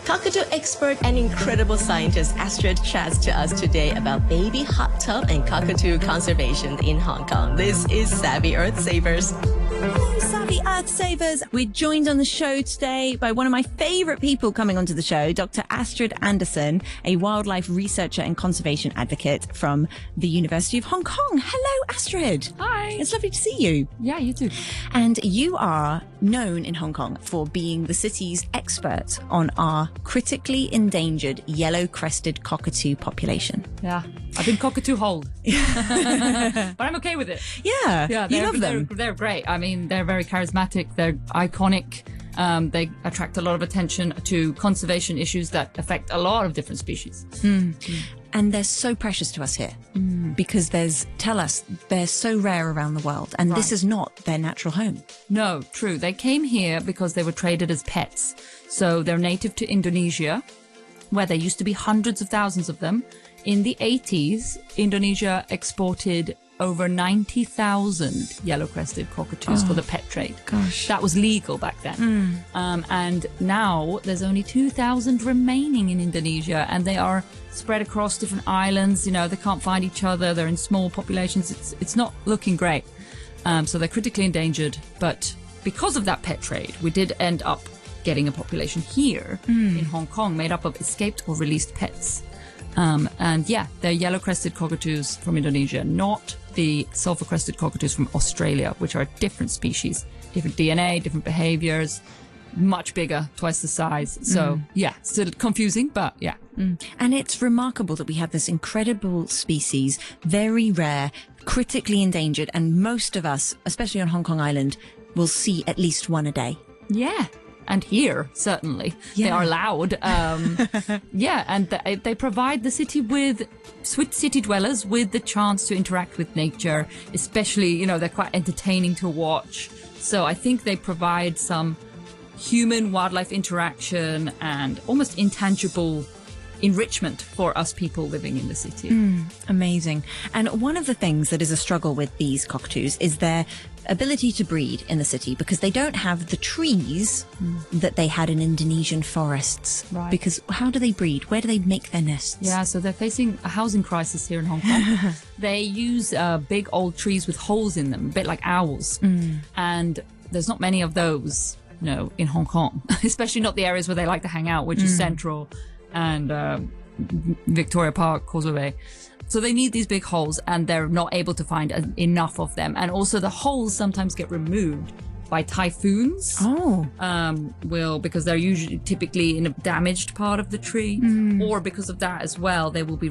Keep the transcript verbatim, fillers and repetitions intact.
Cockatoo expert and incredible scientist Astrid chats to us today about baby hot tub and cockatoo conservation in Hong Kong. This is Savvy Earth Savers. Hello, Savvy Earth Savers. We're joined on the show today by one of my favourite people coming onto the show, Doctor Astrid Anderson, a wildlife researcher and conservation advocate from the University of Hong Kong. Hello, Astrid. Hi. It's lovely to see you. Yeah, you too. And you are known in Hong Kong for being the city's expert on our critically endangered yellow-crested cockatoo population. Yeah, I've been cockatoo holed, but I'm okay with it. Yeah, Yeah, you they're, love them. They're, they're great. I mean, they're very charismatic. They're iconic. Um, they attract a lot of attention to conservation issues that affect a lot of different species. Mm. Mm. And they're so precious to us here mm. because there's, tell us, they're so rare around the world and right. this is not their natural home. No, true. They came here because they were traded as pets. So they're native to Indonesia, where there used to be hundreds of thousands of them. In the eighties, Indonesia exported over ninety thousand yellow-crested cockatoos oh, for the pet trade. Gosh. That was legal back then. Mm. Um, and now there's only two thousand remaining in Indonesia, and they are spread across different islands. You know, they can't find each other. They're in small populations. It's, it's not looking great. Um, so they're critically endangered. But because of that pet trade, we did end up getting a population here mm. in Hong Kong made up of escaped or released pets. Um, and yeah, they're yellow-crested cockatoos from Indonesia, not the sulfur-crested cockatoos from Australia, which are a different species, different D N A, different behaviors, much bigger, twice the size. So mm. yeah, still confusing, but yeah. Mm. And it's remarkable that we have this incredible species, very rare, critically endangered, and most of us, especially on Hong Kong Island, will see at least one a day. Yeah. And here, certainly, yeah. they are loud. Um, yeah, and th- they provide the city with, city dwellers with the chance to interact with nature, especially, you know, they're quite entertaining to watch. So I think they provide some human-wildlife interaction and almost intangible enrichment for us people living in the city. Mm, amazing. And one of the things that is a struggle with these cockatoos is their ability to breed in the city because they don't have the trees mm. that they had in Indonesian forests. Right. Because how do they breed? Where do they make their nests? Yeah, so they're facing a housing crisis here in Hong Kong. They use uh, big old trees with holes in them, a bit like owls. Mm. And there's not many of those, you know, in Hong Kong, especially not the areas where they like to hang out, which mm. is Central and uh, Victoria Park, Causeway Bay. So they need these big holes and they're not able to find a- enough of them. And also the holes sometimes get removed by typhoons. Oh. Um, will, because they're usually typically in a damaged part of the tree mm. or because of that as well, they will be